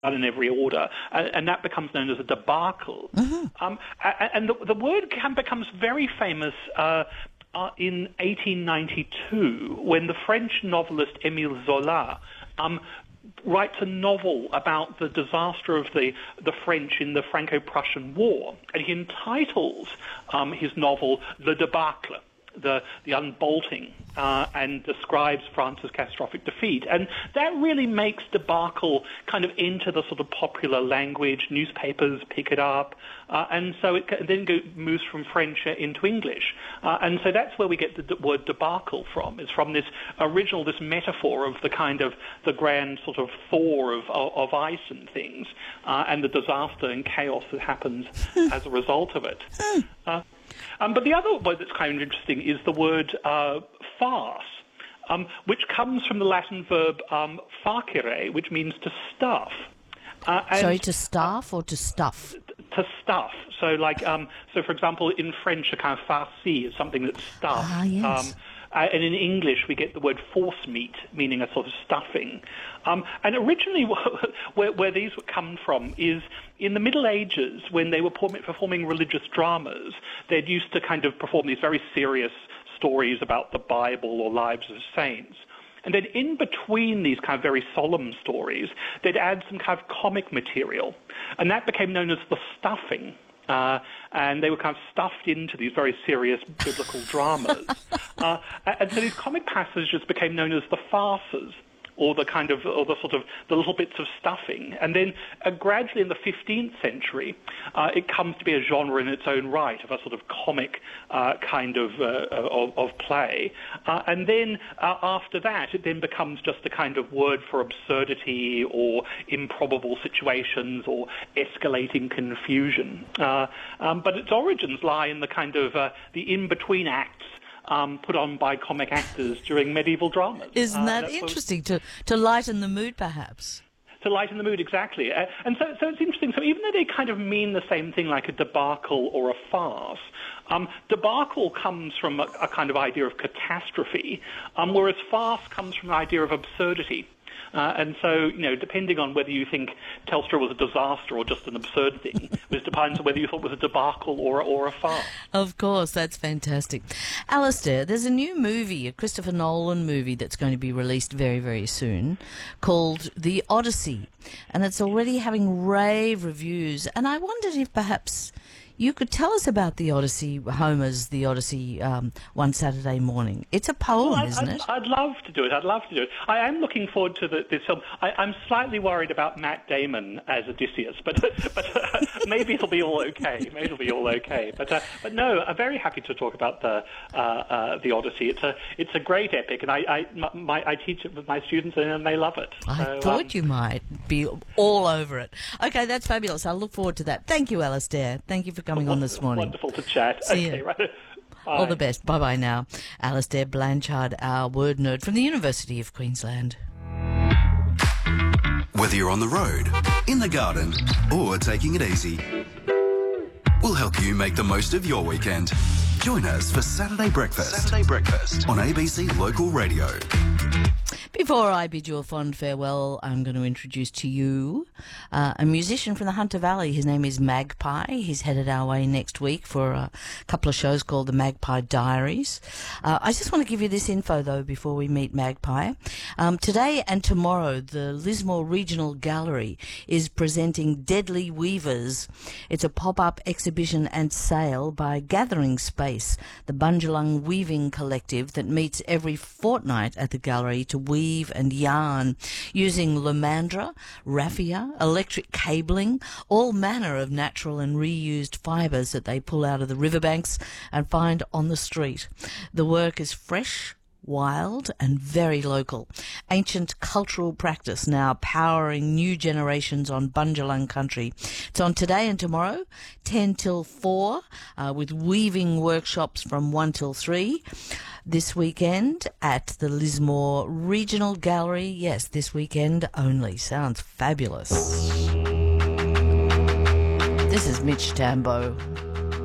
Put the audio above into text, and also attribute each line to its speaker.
Speaker 1: in every order, and that becomes known as a debacle. And the word becomes very famous in 1892 when the French novelist Émile Zola writes a novel about the disaster of the French in the Franco-Prussian War, and he entitles his novel Le Debacle, the unbolting, and describes France's catastrophic defeat. And that really makes debacle kind of into the sort of popular language. Newspapers pick it up, and so it then moves from French into English. And so that's where we get the word debacle from. It's from this metaphor of the kind of the grand sort of thaw of ice and things, and the disaster and chaos that happens as a result of it. But the other word that's kind of interesting is the word farce, which comes from the Latin verb facere, which means to stuff.
Speaker 2: Sorry, to staff or to stuff?
Speaker 1: To stuff. So, so for example, in French, a kind of farci is something that's stuffed.
Speaker 2: Ah, yes.
Speaker 1: And in English, we get the word force meat, meaning a sort of stuffing. And originally, where these come from is in the Middle Ages, when they were performing religious dramas, they'd used to kind of perform these very serious stories about the Bible or lives of saints. And then in between these kind of very solemn stories, they'd add some kind of comic material. And that became known as the stuffing. And they were kind of stuffed into these very serious biblical dramas. And so these comic passages became known as the farces, or the little bits of stuffing. And then gradually in the 15th century, it comes to be a genre in its own right, of a sort of comic kind of play. And then after that, it then becomes just a kind of word for absurdity or improbable situations or escalating confusion. But its origins lie in the kind of the in-between acts put on by comic actors during medieval dramas.
Speaker 2: Isn't that interesting, to lighten the mood, perhaps?
Speaker 1: To lighten the mood, exactly. And so it's interesting. So even though they kind of mean the same thing, like a debacle or a farce, debacle comes from a kind of idea of catastrophe, whereas farce comes from the idea of absurdity. And so, depending on whether you think Telstra was a disaster or just an absurd thing, it depends on whether you thought it was a debacle or a farce.
Speaker 2: Of course, that's fantastic. Alistair, there's a new movie, a Christopher Nolan movie that's going to be released very, very soon called The Odyssey, and it's already having rave reviews. And I wondered if perhaps you could tell us about the Odyssey, Homer's The Odyssey, one Saturday morning. It's a poem, isn't it?
Speaker 1: I'd love to do it. I am looking forward to this film. I'm slightly worried about Matt Damon as Odysseus, but maybe it'll be all okay. But no, I'm very happy to talk about the Odyssey. It's a great epic, and I teach it with my students, and they love it.
Speaker 2: I thought you might be all over it. Okay, that's fabulous. I look forward to that. Thank you, Alistair. Thank you for coming on this morning.
Speaker 1: Wonderful to chat.
Speaker 2: See
Speaker 1: okay,
Speaker 2: you.
Speaker 1: Right.
Speaker 2: All the best. Bye-bye now. Alistair Blanchard, our word nerd from the University of Queensland.
Speaker 3: Whether you're on the road, in the garden, or taking it easy, we'll help you make the most of your weekend. Join us for Saturday Breakfast on ABC Local Radio.
Speaker 2: Before I bid you a fond farewell, I'm going to introduce to you a musician from the Hunter Valley. His name is Magpie. He's headed our way next week for a couple of shows called the Magpie Diaries. I just want to give you this info, though, before we meet Magpie. Today and tomorrow, the Lismore Regional Gallery is presenting Deadly Weavers. It's a pop-up exhibition and sale by Gathering Space, the Bundjalung Weaving Collective that meets every fortnight at the gallery to weave and yarn using lamandra, raffia, electric cabling, all manner of natural and reused fibres that they pull out of the riverbanks and find on the street. The work is fresh, wild and very local. Ancient cultural practice now powering new generations on Bundjalung country. It's on today and tomorrow, 10 till 4, with weaving workshops from 1 till 3. This weekend at the Lismore Regional Gallery. Yes, this weekend only. Sounds fabulous. This is Mitch Tambo.